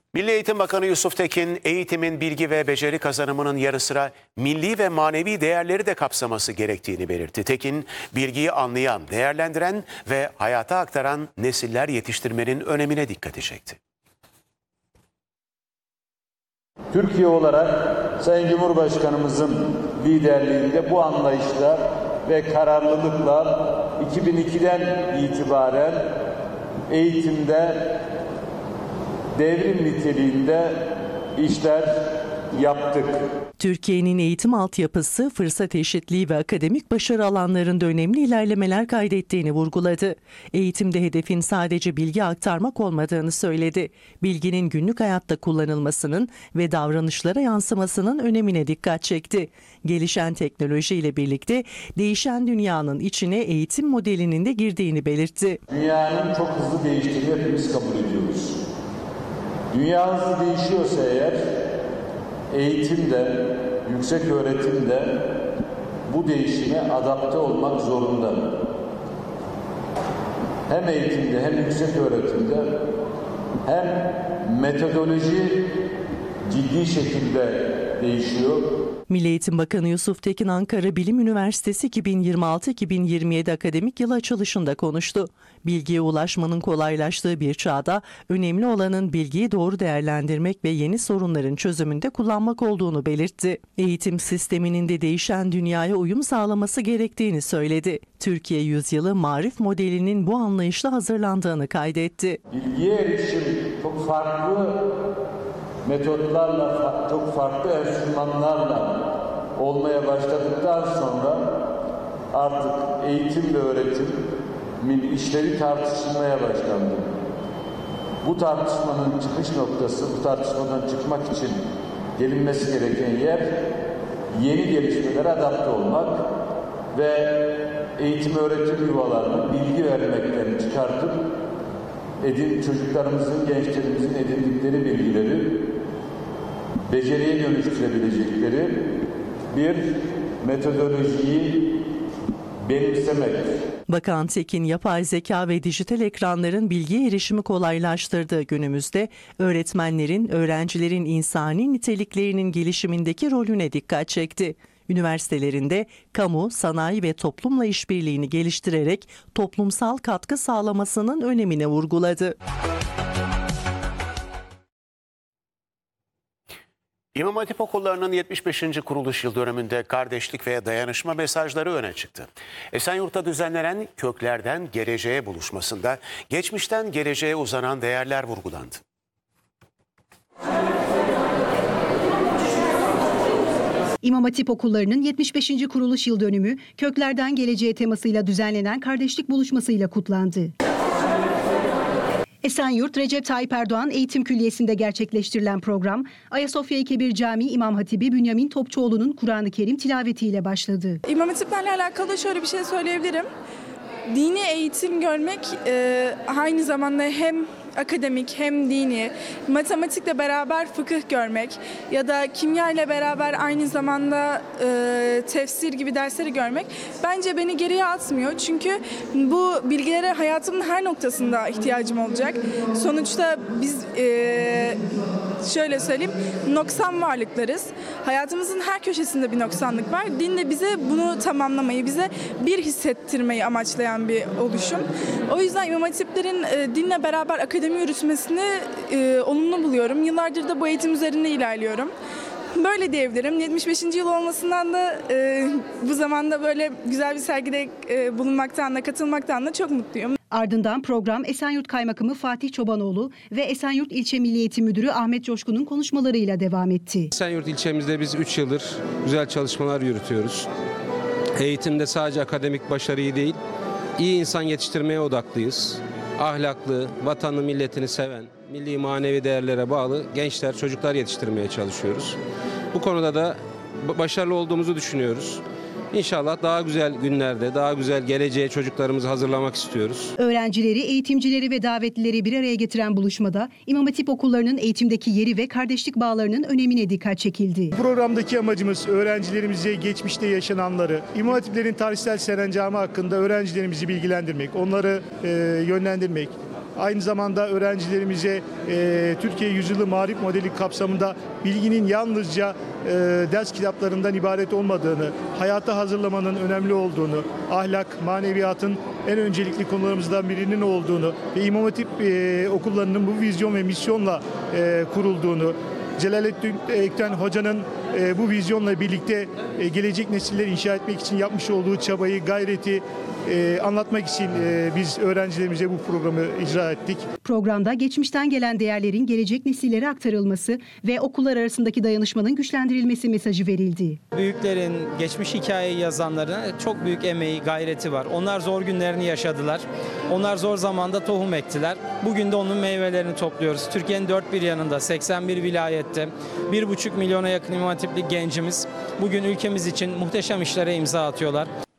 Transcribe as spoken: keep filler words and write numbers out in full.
Milli Eğitim Bakanı Yusuf Tekin, eğitimin bilgi ve beceri kazanımının yanı sıra milli ve manevi değerleri de kapsaması gerektiğini belirtti. Tekin, bilgiyi anlayan, değerlendiren ve hayata aktaran nesiller yetiştirmenin önemine dikkati çekti. Türkiye olarak Sayın Cumhurbaşkanımızın liderliğinde bu anlayışla ve kararlılıkla iki bin ikiden itibaren eğitimde devrim niteliğinde işler yaptık. Türkiye'nin eğitim altyapısı, fırsat eşitliği ve akademik başarı alanlarında önemli ilerlemeler kaydettiğini vurguladı. Eğitimde hedefin sadece bilgi aktarmak olmadığını söyledi. Bilginin günlük hayatta kullanılmasının ve davranışlara yansımasının önemine dikkat çekti. Gelişen teknolojiyle birlikte değişen dünyanın içine eğitim modelinin de girdiğini belirtti. Dünyanın çok hızlı değiştiğini hepimiz kabul ediyoruz. Dünya hızlı değişiyorsa eğer, eğitimde, yüksek öğretimde bu değişime adapte olmak zorunda. Hem eğitimde hem yüksek öğretimde hem metodoloji ciddi şekilde değişiyor. Milli Eğitim Bakanı Yusuf Tekin, Ankara Bilim Üniversitesi iki bin yirmi altı iki bin yirmi yedi akademik yılı açılışında konuştu. Bilgiye ulaşmanın kolaylaştığı bir çağda önemli olanın bilgiyi doğru değerlendirmek ve yeni sorunların çözümünde kullanmak olduğunu belirtti. Eğitim sisteminin de değişen dünyaya uyum sağlaması gerektiğini söyledi. Türkiye Yüzyılı Marif modelinin bu anlayışla hazırlandığını kaydetti. Bilgiye erişim çok farklı metotlarla, çok farklı enstrümanlarla olmaya başladıktan sonra artık eğitim ve öğretimin işleri tartışılmaya başlandı. Bu tartışmanın çıkış noktası, bu tartışmadan çıkmak için gelinmesi gereken yer yeni gelişmelere adapte olmak ve eğitim öğretim yuvalarını bilgi vermekten çıkartıp edin, çocuklarımızın, gençlerimizin edindikleri bilgileri beceriye dönüştürebilecekleri bir metodolojiyi benimsemek. Bakan Tekin, yapay zeka ve dijital ekranların bilgiye erişimi kolaylaştırdığı günümüzde öğretmenlerin, öğrencilerin insani niteliklerinin gelişimindeki rolüne dikkat çekti. Üniversitelerinde kamu, sanayi ve toplumla işbirliğini geliştirerek toplumsal katkı sağlamasının önemine vurguladı. İmam Hatip okullarının yetmiş beşinci kuruluş yıl dönümünde kardeşlik ve dayanışma mesajları öne çıktı. Esenyurt'ta düzenlenen Köklerden Geleceğe buluşmasında geçmişten geleceğe uzanan değerler vurgulandı. İmam Hatip okullarının yetmiş beşinci kuruluş yıl dönümü Köklerden Geleceğe temasıyla düzenlenen kardeşlik buluşmasıyla kutlandı. Esenyurt Recep Tayyip Erdoğan Eğitim Külliyesi'nde gerçekleştirilen program, Ayasofya Kebir Camii İmam Hatibi Bünyamin Topçuoğlu'nun Kur'an-ı Kerim tilavetiyle başladı. İmam Hatiplerle alakalı şöyle bir şey söyleyebilirim. Dini eğitim görmek e, aynı zamanda hem akademik hem dini, matematikle beraber fıkıh görmek ya da kimya ile beraber aynı zamanda e, tefsir gibi dersleri görmek bence beni geriye atmıyor. Çünkü bu bilgilere hayatımın her noktasında ihtiyacım olacak. Sonuçta biz e, şöyle söyleyeyim, noksan varlıklarız. Hayatımızın her köşesinde bir noksanlık var. Din de bize bunu tamamlamayı, bize bir hissettirmeyi amaçlayan bir oluşum. O yüzden İmam Hatiplerin e, dinle beraber akademi yürütmesini e, olumlu buluyorum. Yıllardır da bu eğitim üzerinde ilerliyorum. Böyle diyebilirim. yetmiş beşinci yıl olmasından da e, bu zamanda böyle güzel bir sergide e, bulunmaktan da katılmaktan da çok mutluyum. Ardından program Esenyurt Kaymakamı Fatih Çobanoğlu ve Esenyurt İlçe Milli Eğitim Müdürü Ahmet Coşkun'un konuşmalarıyla devam etti. Esenyurt ilçemizde biz üç yıldır güzel çalışmalar yürütüyoruz. Eğitimde sadece akademik başarıyı değil, iyi insan yetiştirmeye odaklıyız. Ahlaklı, vatanı, milletini seven, milli manevi değerlere bağlı gençler, çocuklar yetiştirmeye çalışıyoruz. Bu konuda da başarılı olduğumuzu düşünüyoruz. İnşallah daha güzel günlerde, daha güzel geleceğe çocuklarımızı hazırlamak istiyoruz. Öğrencileri, eğitimcileri ve davetlileri bir araya getiren buluşmada İmam Hatip okullarının eğitimdeki yeri ve kardeşlik bağlarının önemine dikkat çekildi. Programdaki amacımız öğrencilerimize geçmişte yaşananları, İmam Hatiplerin tarihsel serencamı hakkında öğrencilerimizi bilgilendirmek, onları e, yönlendirmek. Aynı zamanda öğrencilerimize e, Türkiye Yüzyılı Marif Modeli kapsamında bilginin yalnızca e, ders kitaplarından ibaret olmadığını, hayata hazırlamanın önemli olduğunu, ahlak, maneviyatın en öncelikli konularımızdan birinin olduğunu ve İmam Hatip e, okullarının bu vizyon ve misyonla e, kurulduğunu, Celalettin Ekten Hoca'nın e, bu vizyonla birlikte e, gelecek nesilleri inşa etmek için yapmış olduğu çabayı, gayreti e, anlatmak için e, biz öğrencilerimize bu programı icra ettik. Programda geçmişten gelen değerlerin gelecek nesillere aktarılması ve okullar arasındaki dayanışmanın güçlendirilmesi mesajı verildi. Büyüklerin, geçmiş hikayeyi yazanların çok büyük emeği, gayreti var. Onlar zor günlerini yaşadılar. Onlar zor zamanda tohum ektiler. Bugün de onun meyvelerini topluyoruz. Türkiye'nin dört bir yanında, seksen bir vilayette bir buçuk milyona yakın İmam Hatipli gencimiz bugün ülkemiz için muhteşem işlere imza atıyorlar.